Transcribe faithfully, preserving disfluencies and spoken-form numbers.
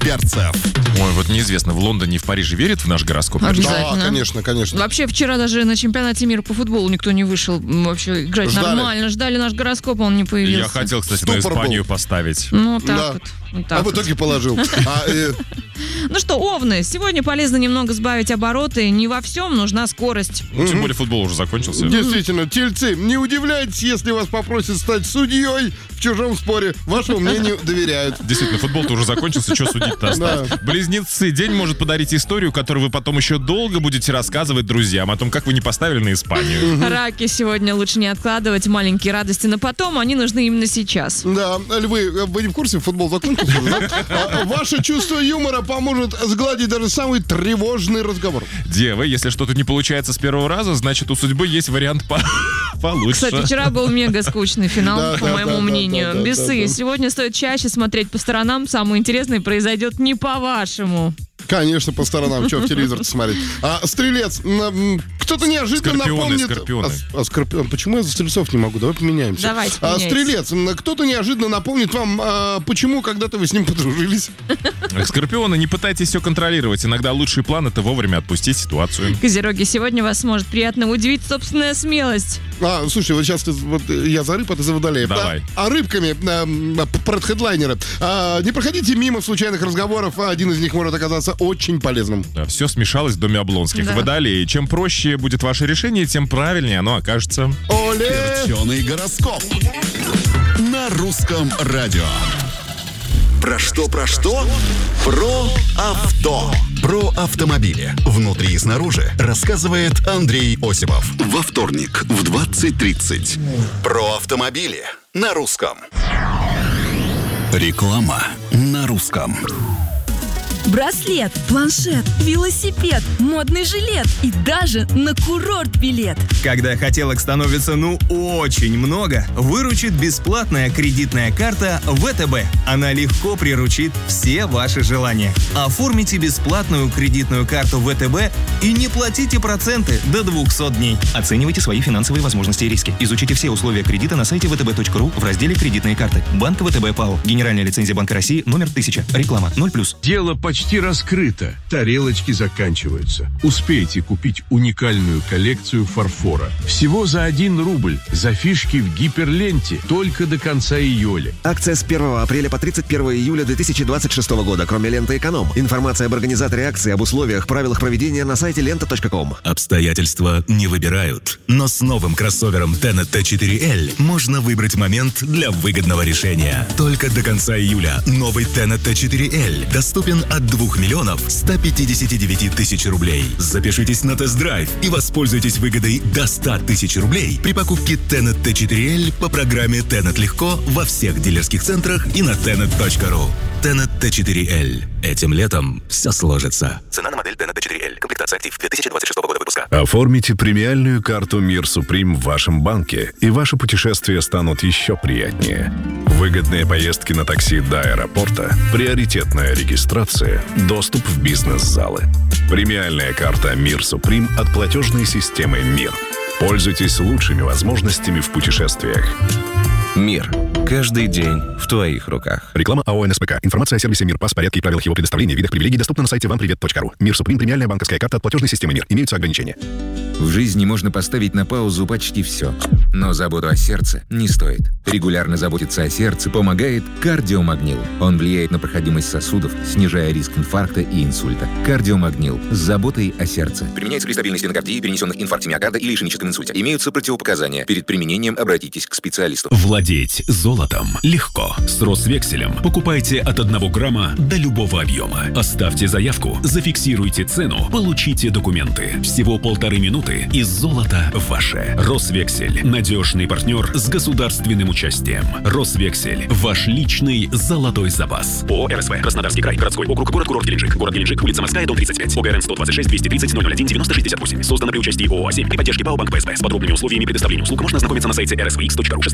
перцев. Ой, вот неизвестно, в Лондоне и в Париже верят в наш гороскоп? Обязательно. Да, конечно, конечно. Вообще, вчера даже на чемпионате мира по футболу никто не вышел вообще играть Ждали. нормально. Ждали наш гороскоп, а он не появился. Я хотел, кстати, Стопор на был. Испанию поставить. Ну, так Да. вот. Вот так А в вот. итоге положил. А, э, Ну что, овны, сегодня полезно немного сбавить обороты. Не во всем нужна скорость. Ну, тем более футбол уже закончился. Действительно, тельцы, не удивляйтесь, если вас попросят стать судьей в чужом споре. Вашему мнению доверяют. Действительно, футбол-то уже закончился, что судить-то осталось. Да. Близнецы. День может подарить историю, которую вы потом еще долго будете рассказывать друзьям о том, как вы не поставили на Испанию. Раки сегодня лучше не откладывать маленькие радости на потом, они нужны именно сейчас. Да, львы, вы не в курсе, футбол закончился, да? А Ваше чувство юмора поможет сгладить даже самый тревожный разговор. Девы, если что-то не получается с первого раза, значит, у судьбы есть вариант по... получше. Кстати, вчера был мега скучный финал, Да, по да, моему да, да, мнению. да, да, Бесы, да. сегодня стоит чаще смотреть по сторонам. Самое интересное произойдет не по-вашему. Конечно, по сторонам, что в телевизор смотреть. А стрелец, м, кто-то неожиданно Скорпионы, напомнит... скорпионы. А, а, скорпион, почему я за стрельцов не могу? Давай поменяемся. Давайте, А, меняйтесь. стрелец, м, кто-то неожиданно напомнит вам, а, почему когда-то вы с ним подружились. Скорпионы, не пытайтесь все контролировать. Иногда лучший план — это вовремя отпустить ситуацию. Козероги, сегодня вас может приятно удивить собственная смелость. А, слушай, вот сейчас ты, вот, я за рыб, а ты за водолеев. Давай. А, а рыбками, а, про хедлайнера. А, не проходите мимо случайных разговоров, а один из них может оказаться очень полезным. Да, все смешалось в доме Облонских. Да. Водолеи. Чем проще будет ваше решение, тем правильнее оно окажется. Оле! Перченый гороскоп. На русском радио. Про что, про что? Про авто. Про автомобили. Внутри и снаружи. Рассказывает Андрей Осипов. Во вторник в двадцать тридцать. Про автомобили. На русском. Реклама на русском. Браслет, планшет, велосипед, модный жилет и даже на курорт билет. Когда хотелок становится ну очень много, выручит бесплатная кредитная карта вэ тэ бэ. Она легко приручит все ваши желания. Оформите бесплатную кредитную карту вэ тэ бэ и не платите проценты до двухсот дней. Оценивайте свои финансовые возможности и риски. Изучите все условия кредита на сайте вэ тэ бэ точка ру в разделе «Кредитные карты». Банк вэ тэ бэ ПАО. Генеральная лицензия Банка России номер тысяча. Реклама ноль плюс. Дело почти раскрыто. Тарелочки заканчиваются. Успейте купить уникальную коллекцию фарфора. Всего за один рубль. За фишки в гиперленте. Только до конца июля. Акция с первого апреля по тридцать первого июля две тысячи двадцать шестого года, кроме ленты «Эконом». Информация об организаторе акции, об условиях, правилах проведения на сайте лента точка ком. Обстоятельства не выбирают. Но с новым кроссовером Tenet тэ четыре эль можно выбрать момент для выгодного решения. Только до конца июля новый Tenet тэ четыре эль доступен от двух миллионов ста пятидесяти девяти тысяч рублей. Запишитесь на тест-драйв и воспользуйтесь выгодой до ста тысяч рублей при покупке Tenet тэ четыре эль по программе Tenet Легко во всех дилерских центрах и на tenet точка ру. Tenet тэ четыре эль. Этим летом все сложится. Цена на модель Tenet тэ четыре эль. Комплектация актив две тысячи двадцать шестого года выпуска. Оформите премиальную карту «Мир Суприм» в вашем банке, и ваши путешествия станут еще приятнее. Выгодные поездки на такси до аэропорта, приоритетная регистрация, доступ в бизнес-залы. Премиальная карта «Мир Суприм» от платежной системы «Мир». Пользуйтесь лучшими возможностями в путешествиях. Мир. Каждый день в твоих руках. Реклама АО эн эс пэ ка. Информация о сервисе «Мир», пас, порядке и правилах его предоставления, видах привилегий доступна на сайте вам привет точка ру. «Мир Суприм» — премиальная банковская карта от платежной системы «Мир». Имеются ограничения. В жизни можно поставить на паузу почти все. Но заботу о сердце не стоит. Регулярно заботиться о сердце помогает кардиомагнил. Он влияет на проходимость сосудов, снижая риск инфаркта и инсульта. Кардиомагнил. С заботой о сердце. Применяется при стабильной стенокардии, перенесенных инфаркте миокарда или ишемическом инсульте. Имеются противопоказания. Перед применением обратитесь к специалисту. Владеть золотом легко. С Росвекселем покупайте от одного грамма до любого объема. Оставьте заявку, зафиксируйте цену, получите документы. Всего полторы минуты, и золото ваше. Росвексель. Надежный партнер с государственным участием. Росвексель. Ваш личный золотой запас. ООО эр эс вэ. Краснодарский край. Городской округ. Город-курорт Геленджик. Город Геленджик. Улица Морская, дом тридцать пять. ОГРН сто двадцать шесть двести тридцать ноль ноль один девяносто шестьдесят восемь. Создано при участии ООО «А семь» при поддержке ПАО Банк Пэ Эс Пэ. С подробными условиями предоставления услуг можно ознакомиться на сайте эр эс вэ икс точка ру.